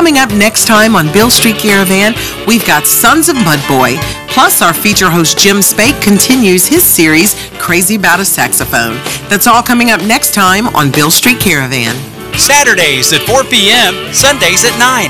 Coming up next time on Beale Street Caravan, we've got Sons of Mudboy. Plus, our feature host Jim Spake continues his series, Crazy About a Saxophone. That's all coming up next time on Beale Street Caravan. Saturdays at 4 p.m., Sundays at 9.